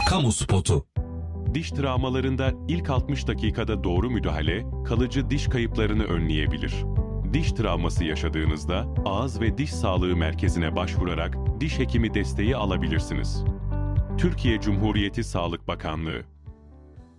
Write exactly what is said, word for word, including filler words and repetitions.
Kamu spotu. Diş travmalarında ilk altmış dakikada doğru müdahale, kalıcı diş kayıplarını önleyebilir. Diş travması yaşadığınızda ağız ve diş sağlığı merkezine başvurarak diş hekimi desteği alabilirsiniz. Türkiye Cumhuriyeti Sağlık Bakanlığı